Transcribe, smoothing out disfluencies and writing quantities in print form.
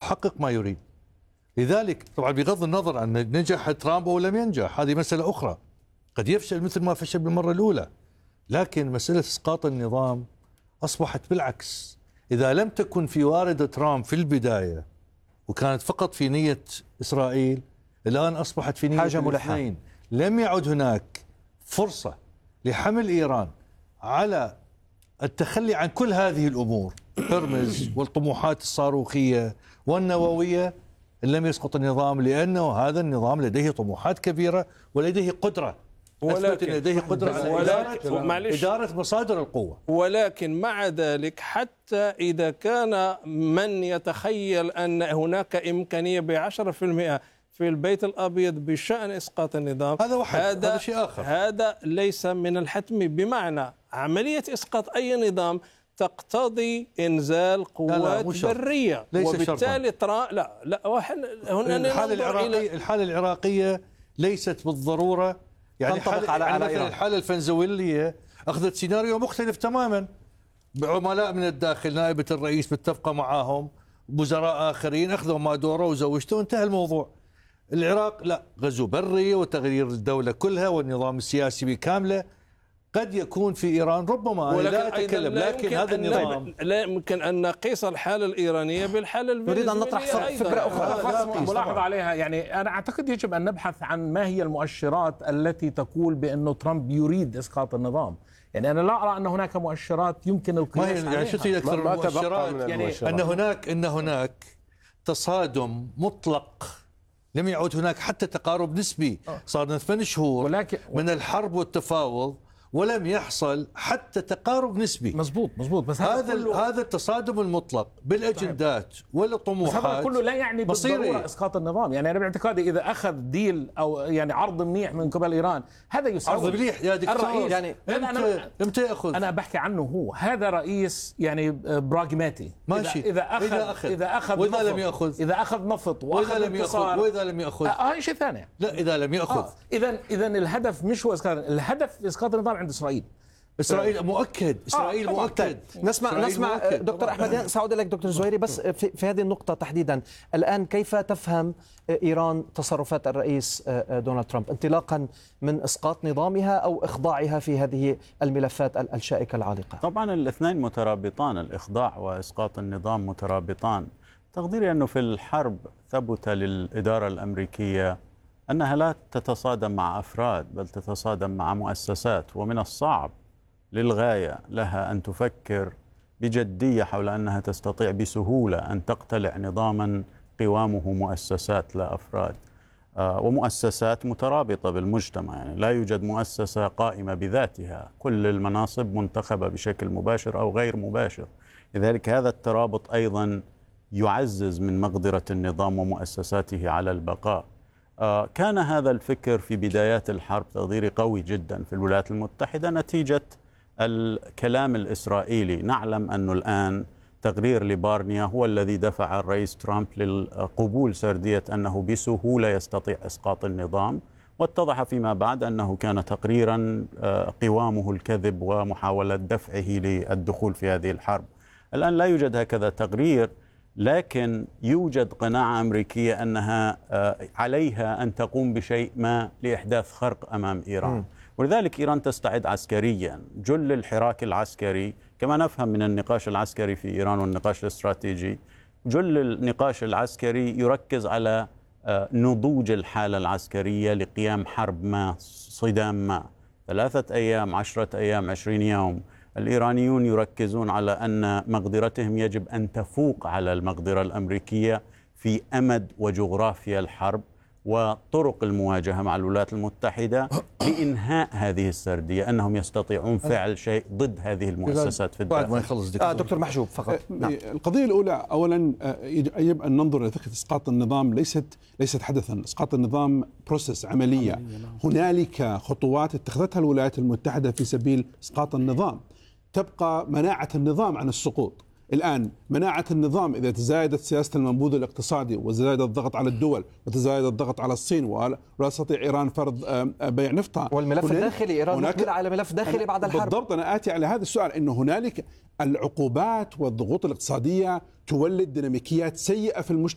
يحقق ما يريد. لذلك طبعا بغض النظر عن نجح ترامب أو لم ينجح، هذه مسألة أخرى، قد يفشل مثل ما فشل بالمرة الأولى، لكن مسألة إسقاط النظام أصبحت بالعكس. إذا لم تكن في واردة ترامب في البداية وكانت فقط في نية إسرائيل، الآن أصبحت في نية الاثنين. لم يعد هناك فرصة لحمل إيران على التخلي عن كل هذه الأمور، هرمز والطموحات الصاروخية والنووية، إن لم يسقط النظام، لأنه هذا النظام لديه طموحات كبيرة ولديه قدرة، ولكن لديه قدرة على إدارة مصادر القوة. ولكن مع ذلك حتى إذا كان من يتخيل أن هناك إمكانية ب10% في البيت الأبيض بشأن إسقاط النظام، هذا شيء آخر. هذا ليس من الحتم، بمعنى عملية إسقاط أي نظام تقتضي إنزال قوات برية، وبالتالي الحالة العراقية ليست بالضرورة يعني مثلا الحالة الفنزويلية أخذت سيناريو مختلف تماما، بعملاء من الداخل، نائبة الرئيس متفقة معاهم، وزراء آخرين أخذوا مادورة وزوجته وانتهى الموضوع. العراق لا، غزو بري وتغيير الدولة كلها والنظام السياسي بكامله. قد يكون في إيران ربما، لا أتكلم، لكن هذا النظام لا يمكن أن نقيس الحالة الإيرانية بالحالة الفنزويلية. نريد أن نطرح فكرة أخرى ملاحظة عليها. يعني أنا أعتقد يجب أن نبحث عن ما هي المؤشرات التي تقول بأنه ترامب يريد إسقاط النظام. يعني أنا لا أرى أن هناك مؤشرات يمكن القياس عليها. يعني شو أكثر المؤشرات؟ يعني أن هناك تصادم مطلق، لم يعد هناك حتى تقارب نسبي. صار 8 شهور من الحرب والتفاوض ولم يحصل حتى تقارب نسبي. مزبوط. بس هذا التصادم المطلق بالاجندات والطموحات، هذا كله لا يعني بالضروره اسقاط النظام. يعني انا باعتقادي اذا اخذ ديل او يعني عرض منيح من قبل ايران، هذا يساوي عرض منيح يا دكتور. يعني امتى ياخذ؟ انا بحكي عنه هو، هذا رئيس يعني براغماتي. ماشي. اذا اخذ واذا لم ياخذ، اذا اخذ نفط واخذ واذا لم ياخذ شيء ثاني. لا، اذا لم ياخذ اذا الهدف مش هو اسقاط، الهدف اسقاط النظام عند إسرائيل مؤكد. إسرائيل مؤكد. نسمع دكتور أحمد، سأعود إليك دكتور زويري، بس في هذه النقطة تحديدا الآن كيف تفهم إيران تصرفات الرئيس دونالد ترامب انطلاقا من إسقاط نظامها أو إخضاعها في هذه الملفات الشائكة العالقة؟ طبعا الاثنين مترابطان، الإخضاع وإسقاط النظام مترابطان. تقديري أنه في الحرب ثبت للإدارة الأمريكية أنها لا تتصادم مع أفراد بل تتصادم مع مؤسسات، ومن الصعب للغاية لها أن تفكر بجدية حول أنها تستطيع بسهولة أن تقتلع نظاما قوامه مؤسسات لا أفراد، ومؤسسات مترابطة بالمجتمع. يعني لا يوجد مؤسسة قائمة بذاتها، كل المناصب منتخبة بشكل مباشر أو غير مباشر. لذلك هذا الترابط أيضا يعزز من مقدرة النظام ومؤسساته على البقاء. كان هذا الفكر في بدايات الحرب تقديري قوي جدا في الولايات المتحدة نتيجة الكلام الإسرائيلي. نعلم أنه الآن تقرير لبارنيا هو الذي دفع الرئيس ترامب للقبول سردية أنه بسهولة يستطيع إسقاط النظام، واتضح فيما بعد أنه كان تقريرا قوامه الكذب ومحاولة دفعه للدخول في هذه الحرب. الآن لا يوجد هكذا تقرير، لكن يوجد قناعة أمريكية أنها عليها أن تقوم بشيء ما لإحداث خرق أمام إيران. ولذلك إيران تستعد عسكريا. جل الحراك العسكري كما نفهم من النقاش العسكري في إيران والنقاش الاستراتيجي، جل النقاش العسكري يركز على نضوج الحالة العسكرية لقيام حرب ما، صدام ما، 3 أيام، 10 أيام، 20 يوم. الإيرانيون يركزون على أن مقدرتهم يجب أن تفوق على المقدرة الأمريكية في أمد وجغرافيا الحرب وطرق المواجهة مع الولايات المتحدة لإنهاء هذه السردية، أنهم يستطيعون فعل شيء ضد هذه المؤسسات في الداخل. بعد ما يخلص دكتور محجوب فقط. نعم. القضية الأولى، أولا يجب أن ننظر إلى فكرة إسقاط النظام ليست حدثا. إسقاط النظام بروسيس، عملية. هنالك خطوات اتخذتها الولايات المتحدة في سبيل إسقاط النظام. تبقى مناعة النظام عن السقوط. الآن مناعة النظام إذا تزايدت سياسة المنبوذ الاقتصادي وزايد الضغط على الدول وتزايد الضغط على الصين ولا تستطيع إيران فرض بيع نفطها، والملف الداخلي إيران مقبلة على ملف داخلي بعد الحرب. بالضبط، أنا آتي على هذا السؤال، إنه هنالك العقوبات والضغوط الاقتصادية تولد ديناميكيات سيئة في المجتمع.